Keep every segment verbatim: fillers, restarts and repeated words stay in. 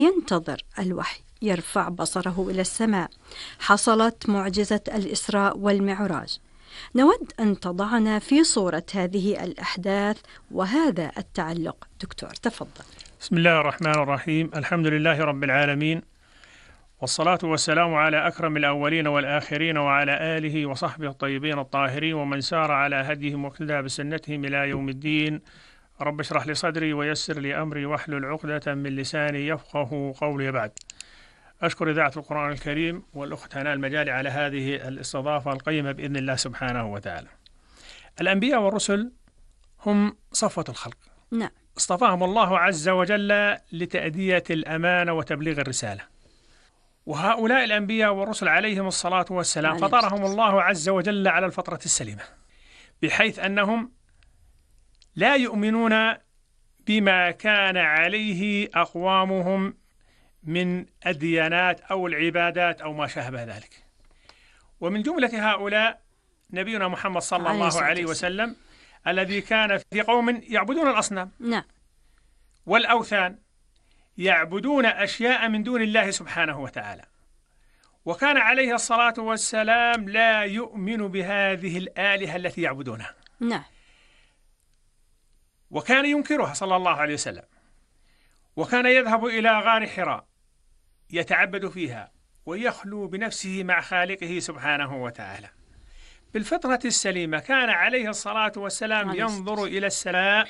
ينتظر الوحي يرفع بصره إلى السماء. حصلت معجزة الإسراء والمعراج. نود أن تضعنا في صورة هذه الأحداث وهذا التعلق. دكتور تفضل. بسم الله الرحمن الرحيم. الحمد لله رب العالمين، والصلاة والسلام على أكرم الأولين والآخرين وعلى آله وصحبه الطيبين الطاهرين ومن سار على هديهم واقتدى بسنتهم إلى يوم الدين. رب اشرح لي صدري ويسر لي أمري واحلل عقدة من لساني يفقه قولي. بعد أشكر إذاعة القرآن الكريم والأخت هناء المجالي على هذه الاستضافة القيمة بإذن الله سبحانه وتعالى. الأنبياء والرسل هم صفوة الخلق. نعم. اصطفاهم الله عز وجل لتأدية الأمانة وتبليغ الرسالة. وهؤلاء الأنبياء والرسل عليهم الصلاة والسلام فطرهم الله عز وجل على الفطرة السليمة، بحيث أنهم لا يؤمنون بما كان عليه أقوامهم من الديانات أو العبادات أو ما شابه ذلك. ومن جملة هؤلاء نبينا محمد صلى الله عليه وسلم الذي كان في قوم يعبدون الأصنام. نعم. والأوثان، يعبدون أشياء من دون الله سبحانه وتعالى. وكان عليه الصلاة والسلام لا يؤمن بهذه الآلهة التي يعبدونها. نعم. وكان ينكرها صلى الله عليه وسلم، وكان يذهب إلى غار حراء يتعبد فيها ويخلو بنفسه مع خالقه سبحانه وتعالى بالفطرة السليمة. كان عليه الصلاة والسلام ينظر إلى السماء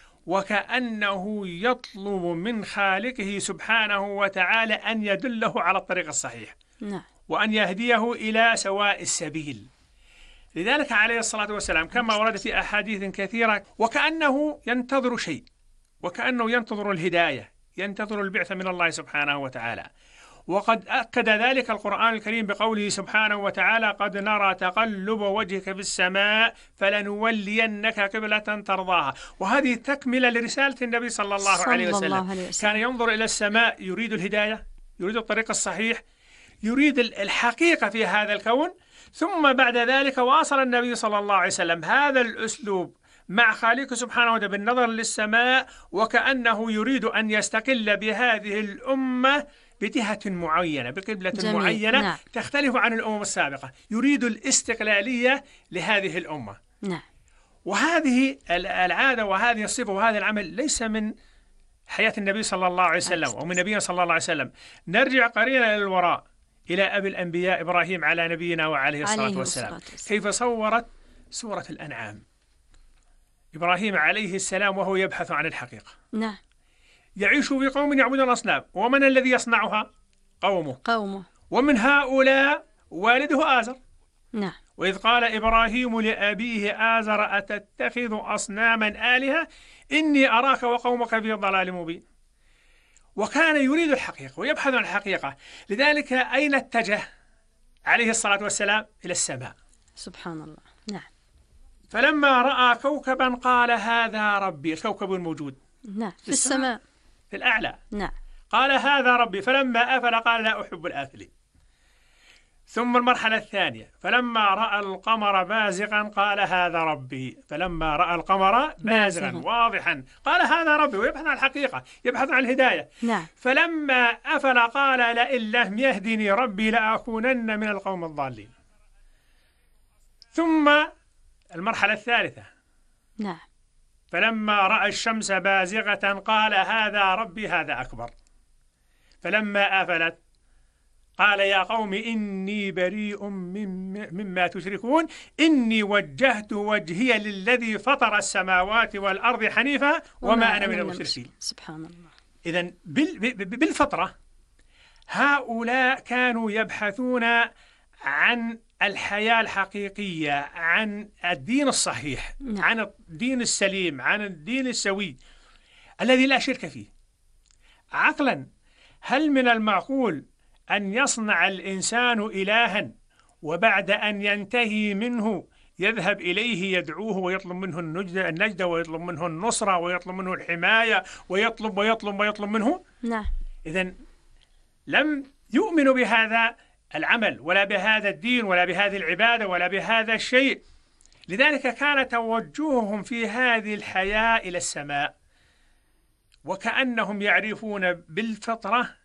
وكأنه يطلب من خالقه سبحانه وتعالى أن يدله على الطريق الصحيح. نعم. وأن يهديه إلى سواء السبيل. لذلك عليه الصلاة والسلام كما ورد في أحاديث كثيرة وكأنه ينتظر شيء، وكأنه ينتظر الهداية، ينتظر البعث من الله سبحانه وتعالى. وقد أكد ذلك القرآن الكريم بقوله سبحانه وتعالى: قد نرى تقلب وجهك في السماء فلنولينك قبلة ترضاها. وهذه تكملة لرسالة النبي صلى الله صلى عليه وسلم. الله عليه وسلم. كان ينظر إلى السماء يريد الهداية، يريد الطريق الصحيح، يريد الحقيقة في هذا الكون. ثم بعد ذلك واصل النبي صلى الله عليه وسلم هذا الأسلوب مع خالقه سبحانه وتعالى بالنظر للسماء، وكأنه يريد أن يستقل بهذه الأمة بجهة معينة، بقبلة جميل. معينة. نعم. تختلف عن الأمم السابقة. يريد الاستقلالية لهذه الأمة. نعم. وهذه العادة وهذه الصفة وهذا العمل ليس من حياة النبي صلى الله عليه وسلم ومن نبينا صلى الله عليه وسلم. نرجع قليلا إلى الوراء إلى أبي الأنبياء إبراهيم على نبينا وعليه الصلاة والسلام. كيف صورت سورة الأنعام إبراهيم عليه السلام وهو يبحث عن الحقيقة. نعم. يعيش في قوم يعبدون الأصنام، ومن الذي يصنعها؟ قومه. قومه. ومن هؤلاء والده آزر. نعم. وإذ قال إبراهيم لأبيه آزر أتتخذ أصناما آلهة إني أراك وقومك في ضلال مبين. وكان يريد الحقيقة ويبحث عن الحقيقة. لذلك أين اتجه عليه الصلاة والسلام؟ إلى السماء. سبحان الله. نعم. فلما رأى كوكبا قال هذا ربي. الكوكب الموجود نعم في السماء في الأعلى. نعم. قال هذا ربي. فلما أفل قال لا أحب الآفلين. ثم المرحلة الثانية فلما رأى القمر بازغا قال هذا ربي. فلما رأى القمر بازغا واضحا قال هذا ربي، ويبحث عن الحقيقة، يبحث عن الهداية. نعم. فلما أفل قال لئن لم يهدني ربي لأكونن من القوم الضالين. ثم المرحلة الثالثة نعم. فلما رأى الشمس بازغة قال هذا ربي هذا أكبر. فلما أفلت قال يا قوم إني بريء مما تشركون إني وجهت وجهي للذي فطر السماوات والأرض حنيفا وما أنا من المشركين. سبحان الله. إذن بالفطرة هؤلاء كانوا يبحثون عن الحياة الحقيقية، عن الدين الصحيح. نعم. عن الدين السليم، عن الدين السوي الذي لا شرك فيه. عقلا هل من المعقول أن يصنع الإنسان إلها وبعد أن ينتهي منه يذهب إليه يدعوه ويطلب منه النجدة ويطلب منه النصرة ويطلب منه الحماية ويطلب ويطلب ويطلب منه؟ نعم. إذن لم يؤمنوا بهذا العمل ولا بهذا الدين ولا بهذه العبادة ولا بهذا الشيء. لذلك كان توجههم في هذه الحياة إلى السماء. وكأنهم يعرفون بالفطرة